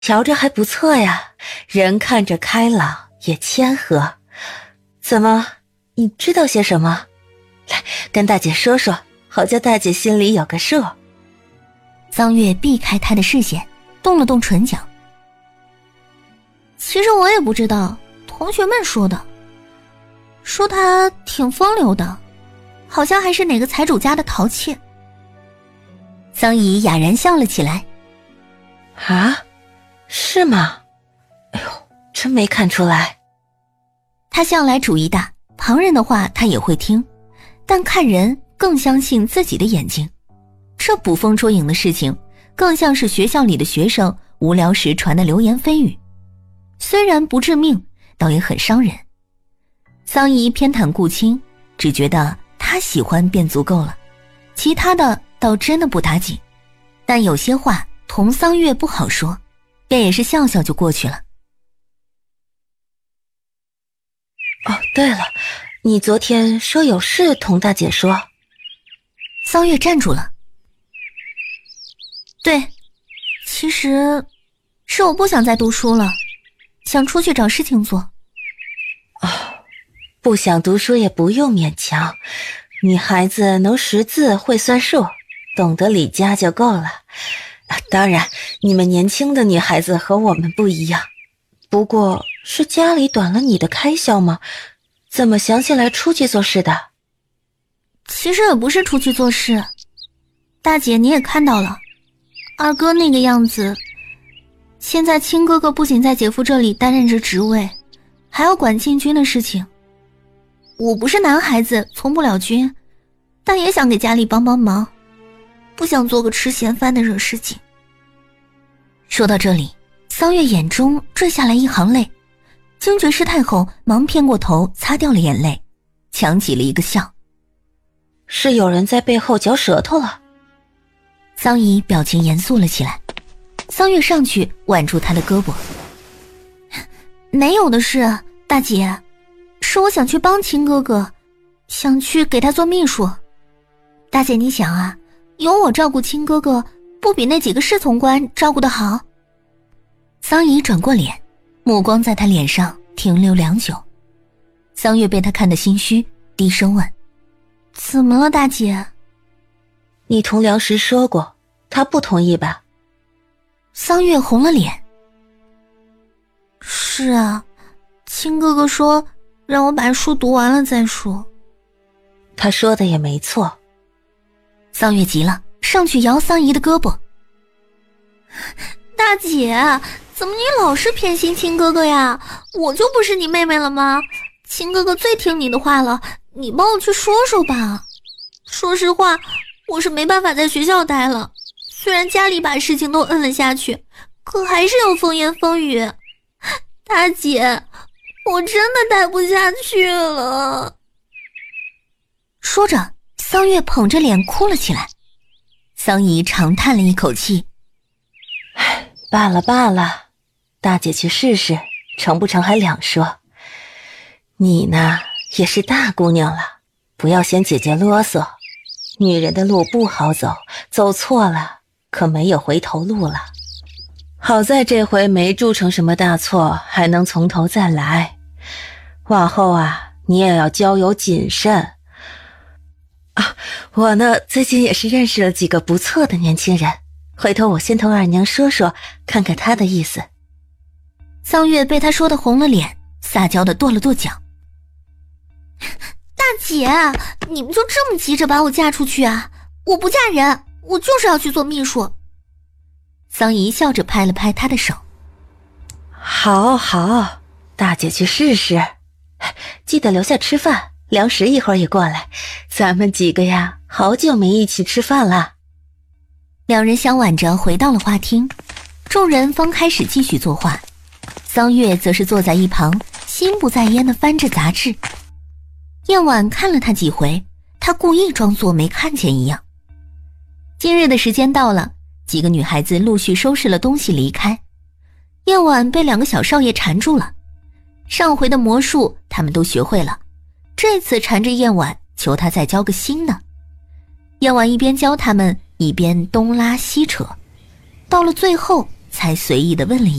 瞧着还不错呀，人看着开朗也谦和。怎么，你知道些什么？来，跟大姐说说，好叫大姐心里有个数。 桑月避开他的视线，动了动唇角。其实我也不知道，同学们说的，说他挺风流的，好像还是哪个财主家的陶妾。桑姨哑然笑了起来。 啊，是吗？哎呦，真没看出来。 他向来主意大，旁人的话他也会听，但看人更相信自己的眼睛。这捕风捉影的事情，更像是学校里的学生无聊时传的流言蜚语，虽然不致命，倒也很伤人。桑姨偏袒顾青，只觉得他喜欢便足够了，其他的倒真的不打紧。但有些话同桑月不好说，便也是笑笑就过去了。 哦，对了，你昨天说有事同大姐说。 桑月站住了。对，其实是我不想再读书了，想出去找事情做。 哦，不想读书也不用勉强，女孩子能识字会算数，懂得理家就够了。当然，你们年轻的女孩子和我们不一样。不过是家里短了你的开销吗？怎么想起来出去做事的？ 其实也不是出去做事，大姐你也看到了，二哥那个样子，现在亲哥哥不仅在姐夫这里担任着职位，还要管禁军的事情。我不是男孩子，从不了军，但也想给家里帮帮忙，不想做个吃闲饭的惹事情。说到这里，桑月眼中坠下来一行泪，惊觉师太后忙偏过头擦掉了眼泪，强起了一个笑。 是有人在背后嚼舌头了。 桑姨表情严肃了起来，桑月上去挽住她的胳膊。没有的事，大姐，是我想去帮亲哥哥，想去给他做秘书。大姐你想啊，有我照顾亲哥哥，不比那几个侍从官照顾得好？桑姨转过脸，目光在他脸上停留良久。桑月被他看得心虚，低声问：怎么了大姐？ 你同梁石说过，他不同意吧？ 桑月红了脸。是啊，亲哥哥说让我把书读完了再说。 他说的也没错。 桑月急了，上去摇桑姨的胳膊。大姐，怎么你老是偏心亲哥哥呀？我就不是你妹妹了吗？亲哥哥最听你的话了，你帮我去说说吧。说实话，我是没办法在学校待了，虽然家里把事情都摁了下去，可还是有风言风语。大姐，我真的待不下去了。说着，桑月捧着脸哭了起来。桑姨长叹了一口气。 罢了罢了，大姐去试试，成不成还两说。你呢，也是大姑娘了，不要嫌姐姐啰嗦。女人的路不好走，走错了，可没有回头路了。好在这回没铸成什么大错，还能从头再来。往后啊，你也要交友谨慎。啊，我呢，最近也是认识了几个不错的年轻人。回头我先同二娘说说，看看她的意思。 桑月被他说得红了脸，撒娇地跺了跺脚。大姐，你们就这么急着把我嫁出去啊？我不嫁人，我就是要去做秘书。桑姨笑着拍了拍他的手。 好好，大姐去试试，记得留下吃饭，梁石一会儿也过来，咱们几个呀，好久没一起吃饭了。 两人相挽着回到了花厅，众人方开始继续作画，桑月则是坐在一旁，心不在焉地翻着杂志。燕婉看了他几回，他故意装作没看见一样。今日的时间到了，几个女孩子陆续收拾了东西离开。燕婉被两个小少爷缠住了，上回的魔术他们都学会了，这次缠着燕婉，求他再教个新的。燕婉一边教他们，一边东拉西扯，到了最后才随意地问了一